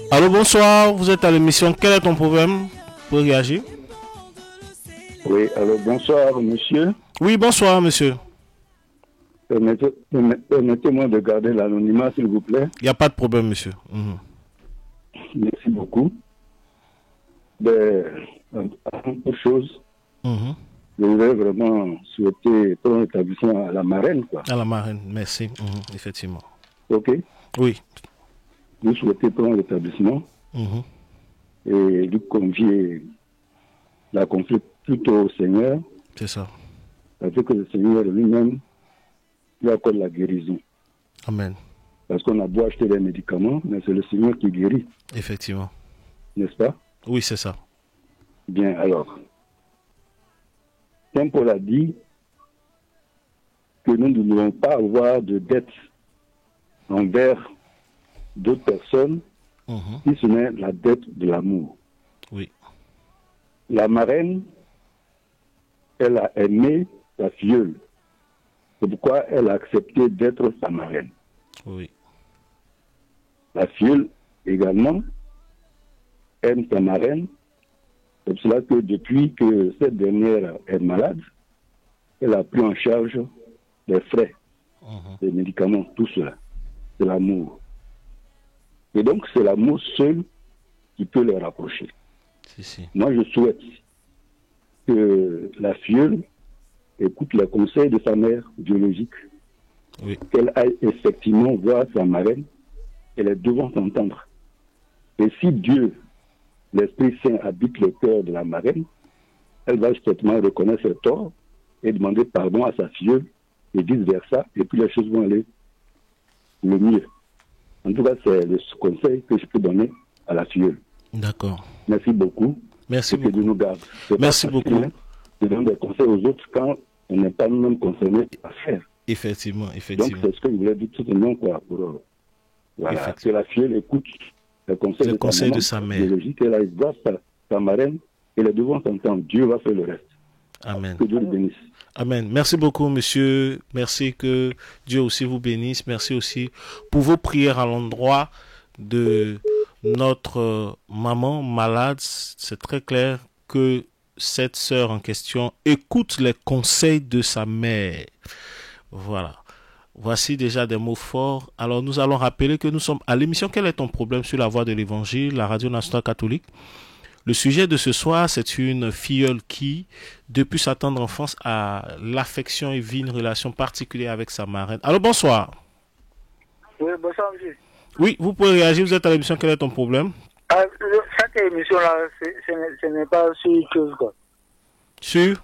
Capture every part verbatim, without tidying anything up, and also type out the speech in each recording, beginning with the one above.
Allô, bonsoir, vous êtes à l'émission Quel est ton problème? Vous pouvez réagir? Oui, alors bonsoir monsieur. Oui, bonsoir monsieur. Permettez- permet- Permettez-moi de garder l'anonymat s'il vous plaît. Il n'y a pas de problème monsieur. Mhm. Merci beaucoup. Ben, avant toute chose, Mhm. je voudrais vraiment souhaiter ton établissement à la marraine, quoi. À la marraine, merci. Mhm, effectivement. Ok? Oui. Vous souhaitez ton établissement Mhm. et lui convier la conflit plutôt au Seigneur, C'est ça. parce que le Seigneur lui-même lui accorde la guérison. Amen. Parce qu'on a beau acheter des médicaments, mais c'est le Seigneur qui guérit, Effectivement. n'est-ce pas? Oui, c'est ça. Bien, alors, Saint Paul a dit que nous ne devons pas avoir de dette envers d'autres personnes Mhm. si ce n'est la dette de l'amour. Oui. La marraine, elle a aimé sa filleule. C'est pourquoi elle a accepté d'être sa marraine. Oui. La filleule également aime sa marraine. C'est pour cela que depuis que cette dernière est malade, elle a pris en charge les frais, Mhm. les médicaments, tout cela. C'est l'amour. Et donc c'est l'amour seul qui peut les rapprocher. Si, si. Moi je souhaite que la filleule écoute les conseils de sa mère biologique, Oui. qu'elle aille effectivement voir sa marraine et les devant s'entendre. Et si Dieu, l'Esprit Saint, habite le cœur de la marraine, elle va certainement reconnaître ses torts et demander pardon à sa filleule et vice-versa, et puis les choses vont aller le mieux. En tout cas, c'est le conseil que je peux donner à la filleule. D'accord. Merci beaucoup. Merci Et que beaucoup. Dieu nous garde. C'est Merci pas beaucoup. facile, hein, de donner des conseils aux autres quand on n'est pas nous-mêmes concernés à faire. Effectivement, Donc, effectivement. c'est ce que je voulais dire tout simplement, quoi, pour euh, voilà, que Effectivement. la filleule écoute les conseils, Les de, conseils sa de sa mère. biologique, elle aille voir sa, sa marraine et les devant s'entendre. Dieu va faire le reste. Amen. Que Dieu le bénisse. Amen. Merci beaucoup, monsieur. Merci, que Dieu aussi vous bénisse. Merci aussi pour vos prières à l'endroit de notre euh, maman malade. C'est très clair que cette sœur en question écoute les conseils de sa mère. Voilà. Voici déjà des mots forts. Alors, nous allons rappeler que nous sommes à l'émission Quel est ton problème sur la voie de l'évangile, la radio nationale catholique. Le sujet de ce soir, c'est une filleule qui, depuis sa tendre enfance, a l'affection et vit une relation particulière avec sa marraine. Alors, bonsoir. Oui, bonsoir, monsieur. Oui, vous pouvez réagir. Vous êtes à l'émission Quel est ton problème? Ah, le- cette émission-là, c'est- ce n'est- ce n'est pas sur chose, quoi. Sur?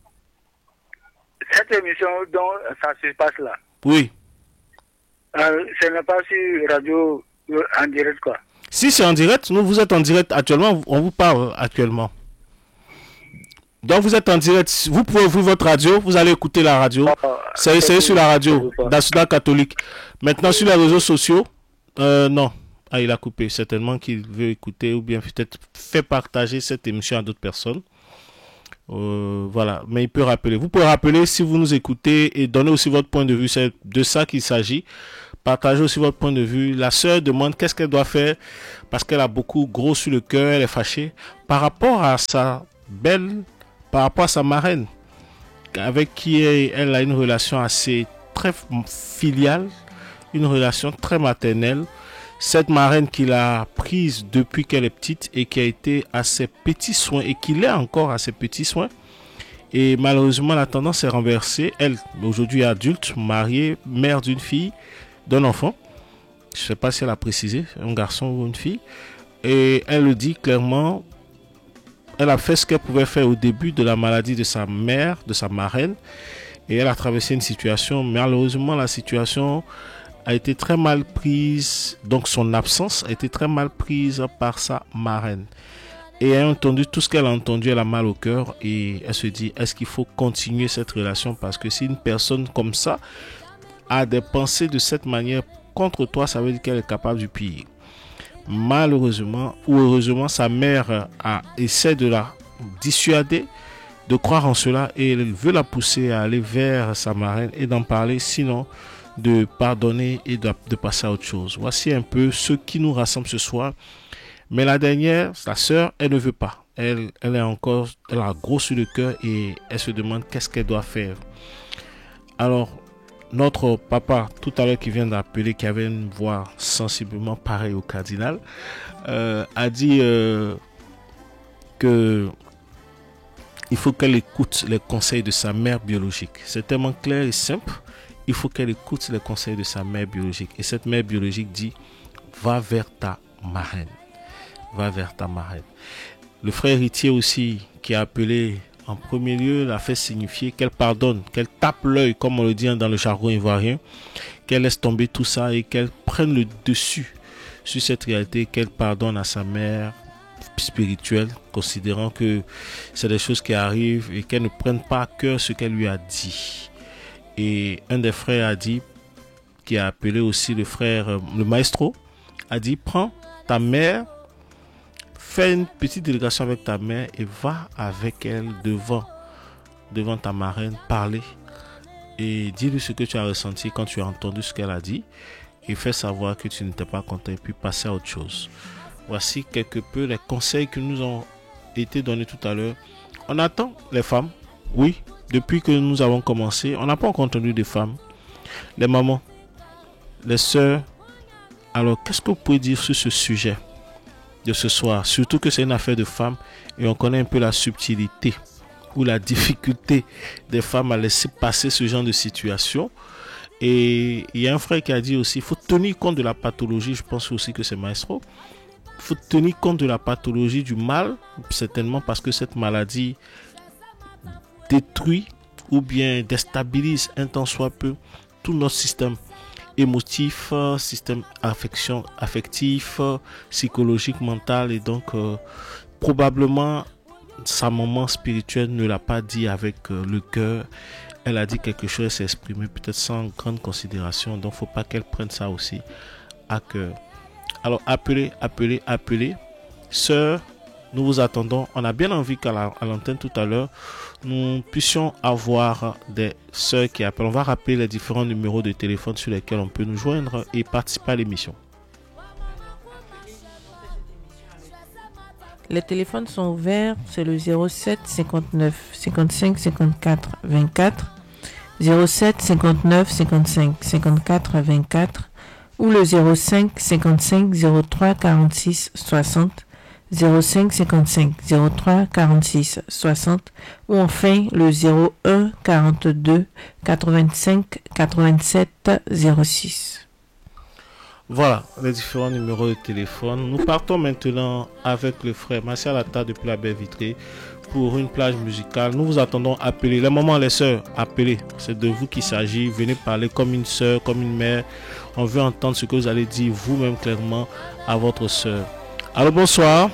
Cette émission dont ça se passe là, Oui. euh, ce n'est pas sur radio euh, en direct, quoi. Si c'est en direct, nous, vous êtes en direct actuellement. On vous parle actuellement. Donc, vous êtes en direct. Vous pouvez ouvrir votre radio. Vous allez écouter la radio. Ah, C'est c'est sur la radio je sais pas. nationale catholique. Maintenant, sur les réseaux sociaux, euh, non. Ah, il a coupé. Certainement qu'il veut écouter ou bien peut-être fait partager cette émission à d'autres personnes. Euh, voilà. Mais il peut rappeler. Vous pouvez rappeler si vous nous écoutez et donner aussi votre point de vue. C'est de ça qu'il s'agit. Partagez aussi votre point de vue. La sœur demande qu'est-ce qu'elle doit faire parce qu'elle a beaucoup gros sur le cœur. Elle est fâchée par rapport à sa belle, par rapport à sa marraine, avec qui elle a une relation assez très filiale, une relation très maternelle. Cette marraine qu'il a prise depuis qu'elle est petite et qui a été à ses petits soins et qu'il est encore à ses petits soins. Et malheureusement, la tendance est renversée. Elle, aujourd'hui adulte, mariée, mère d'une fille, d'un enfant. Je ne sais pas si elle a précisé, un garçon ou une fille. Et elle le dit clairement. Elle a fait ce qu'elle pouvait faire au début de la maladie de sa mère, de sa marraine. Et elle a traversé une situation. Malheureusement, la situation a été très mal prise. Donc, son absence a été très mal prise par sa marraine. Et elle a entendu tout ce qu'elle a entendu. Elle a mal au cœur. Et elle se dit, est-ce qu'il faut continuer cette relation? Parce que si une personne comme ça a des pensées de cette manière contre toi, ça veut dire qu'elle est capable du pire. Malheureusement ou heureusement, sa mère a essaie de la dissuader de croire en cela et elle veut la pousser à aller vers sa marraine et d'en parler. Sinon, de pardonner et de, de passer à autre chose. Voici un peu ce qui nous rassemble ce soir. Mais la dernière, sa sœur, elle ne veut pas. Elle, elle est encore, elle a gros sur le cœur et elle se demande qu'est-ce qu'elle doit faire. Alors, notre papa, tout à l'heure qui vient d'appeler, qui avait une voix sensiblement pareille au cardinal, euh, a dit euh, que il faut qu'elle écoute les conseils de sa mère biologique. C'est tellement clair et simple. Il faut qu'elle écoute les conseils de sa mère biologique. Et cette mère biologique dit, va vers ta marraine. Va vers ta marraine. Le frère héritier aussi, qui a appelé en premier lieu, l'a fait signifier qu'elle pardonne, qu'elle tape l'œil, comme on le dit dans le jargon ivoirien, qu'elle laisse tomber tout ça et qu'elle prenne le dessus sur cette réalité, qu'elle pardonne à sa mère spirituelle, considérant que c'est des choses qui arrivent et qu'elle ne prenne pas à cœur ce qu'elle lui a dit. Et un des frères a dit, qui a appelé aussi le frère, le maestro, a dit, prends ta mère, fais une petite délégation avec ta mère et va avec elle devant, devant ta marraine, parler et dis-lui ce que tu as ressenti quand tu as entendu ce qu'elle a dit et fais savoir que tu n'étais pas content et puis passer à autre chose. Voici quelque peu les conseils qui nous ont été donnés tout à l'heure. On attend les femmes, oui, depuis que nous avons commencé, on n'a pas encore entendu des femmes, les mamans, les sœurs. Alors, qu'est-ce que vous pouvez dire sur ce sujet de ce soir? Surtout que c'est une affaire de femmes et on connaît un peu la subtilité ou la difficulté des femmes à laisser passer ce genre de situation. Et il y a un frère qui a dit aussi, il faut tenir compte de la pathologie, je pense aussi que c'est Maestro, il faut tenir compte de la pathologie du mal, certainement parce que cette maladie détruit ou bien déstabilise un tant soit peu tout notre système émotif, système affection, affectif, psychologique, mental, et donc euh, probablement sa maman spirituelle ne l'a pas dit avec euh, le cœur. Elle a dit quelque chose, elle s'est exprimée peut-être sans grande considération, donc faut pas qu'elle prenne ça aussi à cœur. Alors appelez, appelez, appelez. Sœur, nous vous attendons. On a bien envie qu'à la, à l'antenne tout à l'heure, nous puissions avoir des sœurs qui appellent. On va rappeler les différents numéros de téléphone sur lesquels on peut nous joindre et participer à l'émission. Les téléphones sont ouverts, c'est le zéro sept cinquante-neuf cinquante-cinq cinquante-quatre vingt-quatre, zéro sept cinquante-neuf cinquante-cinq cinquante-quatre vingt-quatre ou le zéro cinq cinquante-cinq zéro trois quarante-six soixante, zéro cinq cinquante-cinq zéro trois quarante-six soixante ou enfin le zéro un quarante-deux quatre-vingt-cinq quatre-vingt-sept zéro six. Voilà les différents numéros de téléphone. Nous partons maintenant avec le frère Martial Atta depuis la Baie Vitrée pour une plage musicale. Nous vous attendons, appelez. Les mamans, les sœurs, appelez. C'est de vous qu'il s'agit. Venez parler comme une sœur, comme une mère. On veut entendre ce que vous allez dire vous-même clairement à votre sœur. Allô, bonsoir.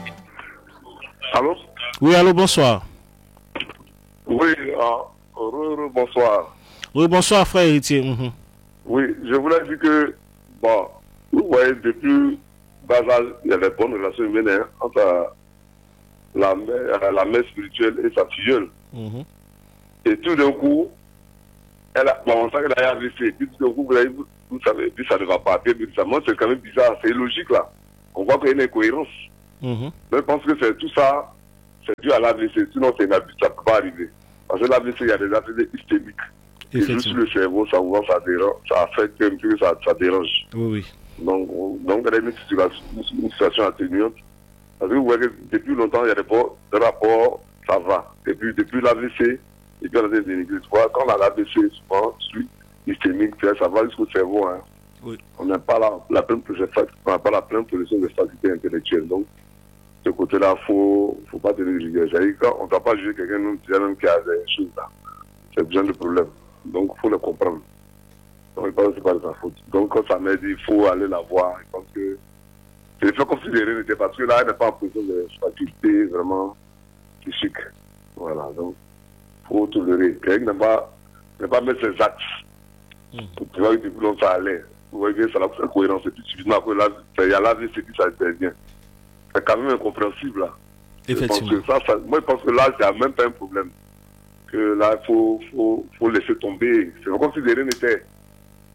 Allô? Oui, allô, bonsoir. Oui, euh, bonsoir. Oui, bonsoir, frère héritier. Mmh. Oui, je voulais dire que, bon, vous voyez, depuis bas âge, il y a des bonnes relations humaines hein, entre la mère, la mère spirituelle et sa filleule. Mmh. Et tout d'un coup, elle a, bon, on sait qu'elle a A V C. Puis tout d'un coup, vous, avez, vous savez, puis ça ne va pas bien. Moi, c'est quand même bizarre, c'est illogique là. On voit qu'il y a une incohérence. Mmh. Mais je pense que c'est tout ça, c'est dû à l'A V C. Sinon, c'est une abus, ça ne peut pas arriver. Parce que l'A V C, il y a des A V C hystémiques. Et juste sur le cerveau, ça, ça, dérange, ça affecte un peu, ça, ça dérange. Oui, oui. Donc, donc, il y a une situation, une situation atténuante. Parce que vous voyez que depuis longtemps, il y a des rapports, ça va. Et puis, depuis l'A V C, et puis on a des dénigrés. Quand on a l'A V C, souvent, suite hystémique, ça va jusqu'au cerveau. Hein. Oui. On n'a pas la, la pleine production des facultés intellectuelles. Donc, de ce côté-là, il faut, faut pas tenir rigueur. On ne doit pas juger quelqu'un même qui a des choses là. C'est bien le problème. Donc, il faut le comprendre. Donc, il pense que ce n'est pas de sa faute. Donc, quand sa mère dit qu'il faut aller la voir, je pense que c'est le fait considérer n'était parce que là, elle n'est pas en position de faculté vraiment psychique. Voilà. Donc, il faut tolérer. Quelqu'un n'a pas, pas mettre ses actes. Mm. Tu vois que depuis longtemps, ça allait. Vous voyez bien, ça n'a pas de cohérence. Et puis, subitement, après, là, il y a la vie, c'est que ça intervient. C'est quand même incompréhensible, là. Effectivement. Je pense que ça, ça, moi, je pense que là, il n'y a même pas un problème. Que là, il faut, faut, faut laisser tomber. C'est considéré n'était.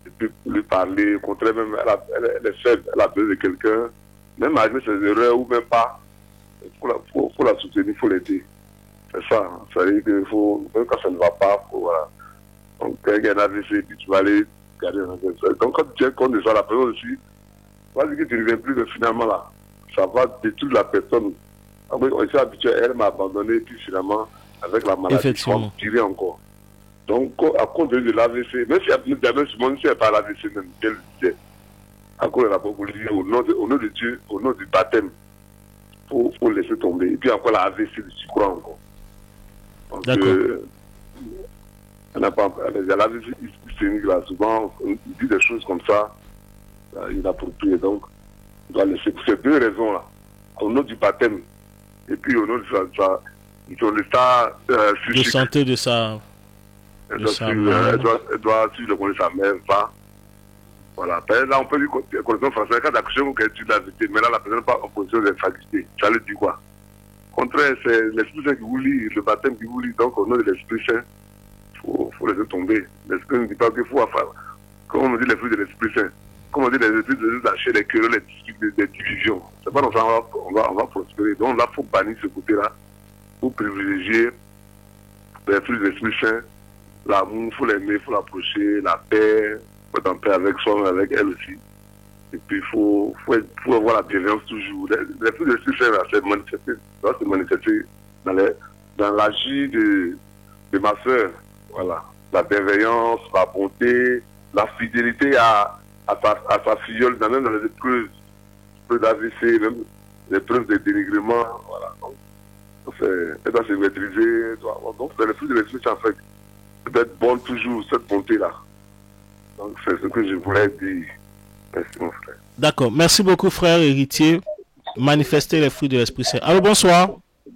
et puis lui parler, au contraire même, elle, a, elle, elle est faible, elle a besoin de quelqu'un, même malgré ses erreurs ou même pas, il faut la, faut, faut la soutenir, il faut l'aider. C'est ça, ça veut dire qu'il faut, même quand ça ne va pas, faut, voilà. Donc, quand il y a un A V C, puis tu vas aller garder un A V C. Donc, quand tu tiens compte de ça, la personne aussi, tu vas dire que tu ne reviens plus, mais finalement, là, ça va détruire la personne. Après, on s'est habitué, elle m'a abandonné, puis finalement, avec la maladie, on va tirer encore. Donc, à cause de l'A V C, même si elle n'est pas l'A V C, même, qu'elle disait, à cause de la population, au nom de, au nom de Dieu, au nom du baptême, il faut, faut laisser tomber. Et puis encore la A V C, tu crois encore. D'accord. Euh, elle n'a pas, elle a vu ici, là, souvent, il dit des choses comme ça, il a approprié, donc, il doit laisser pour ces deux raisons-là, au nom du baptême, et puis au nom de sa, sa, de son état euh, de santé de sa, elle de doit, sa suivre, mère. elle doit, elle doit suivre le conseil de sa mère, pas. Voilà. Là, on peut dire que la condition française, quand l'accouchement qu'elle tue la vérité, mais là, la personne n'est pas en position de faculté. Ça le dit quoi? Au contraire, c'est l'Esprit Saint qui vous lit, le baptême qui vous lit, donc au nom de l'Esprit Saint, il faut, faut laisser tomber. L'Esprit ne dit pas qu'il faut faire. Comme on dit les fruits de l'Esprit Saint, comme on dit les esprits de lâcher les querelles, les disputes, les divisions. C'est pas dans ça qu'on va, on va, va prospérer. Donc là, il faut bannir ce côté-là pour privilégier les fruits de l'Esprit Saint, l'amour, il faut l'aimer, il faut l'approcher, la paix, il faut être en paix avec soi, avec elle aussi. Et puis il faut, faut, faut avoir la bienveillance toujours. Les, les fruits de l'Esprit Saint, là, c'est manifesté, doit se manifester dans, les, dans l'agir de, de ma soeur. Voilà. La bienveillance, la bonté, la fidélité à, à, sa, à sa filleule, même dans les épreuves, épreuves d'A V C, même les épreuves de dénigrement. Voilà. Donc, elle doit se maîtriser. Doit, donc, c'est le fruit de l'Esprit Saint, en fait, d'être bonne toujours, cette bonté-là. Donc, c'est ce que je voulais dire. Merci, mon frère. D'accord. Merci beaucoup, frère héritier. Manifester les fruits de l'Esprit Saint. Allô, bonsoir.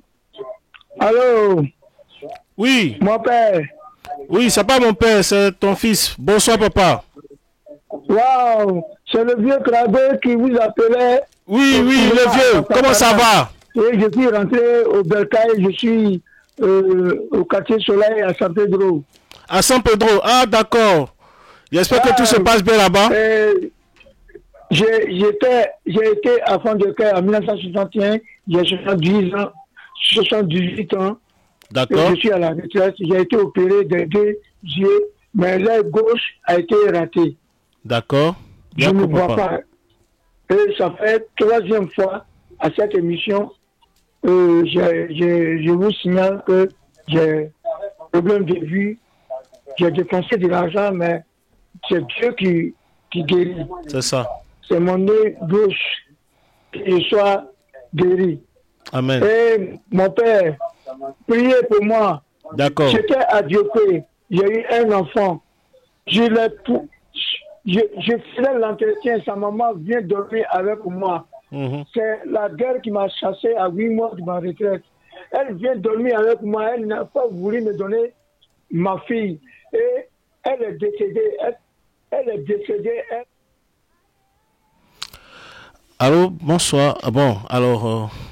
Allô. Oui. Mon père. Oui, c'est pas mon père, c'est ton fils. Bonsoir, papa. Waouh, c'est le vieux Krabé qui vous appelait. Oui, oui, le vieux. Comment ça va? Oui, je suis rentré au Bercail, je suis euh, au quartier Soleil à San Pedro. À San Pedro, ah d'accord. J'espère ah, que tout se passe bien là-bas. Euh, j'ai été à Fond de Cœur en mille neuf cent soixante et un, j'ai soixante-dix ans, soixante-dix-huit ans. D'accord. Je suis à la retraite, j'ai été opéré des deux yeux, mais l'œil gauche a été raté. D'accord. Je ne vois pas. Et ça fait troisième fois à cette émission, euh, je, je, je vous signale que j'ai un problème de vue, j'ai dépensé de l'argent, mais c'est Dieu qui, qui guérit. C'est ça. C'est mon œil gauche qui soit guéri. Amen. Et mon père, priez pour moi. D'accord. J'étais à Diopé, j'ai eu un enfant. Je l'ai pour... Je, je faisais l'entretien, sa maman vient dormir avec moi. Mmh. C'est la guerre qui m'a chassé à huit mois de ma retraite. Elle vient dormir avec moi, elle n'a pas voulu me donner ma fille. Et elle est décédée. Elle, elle est décédée. Elle... Allô, bonsoir. Ah bon, alors... Euh...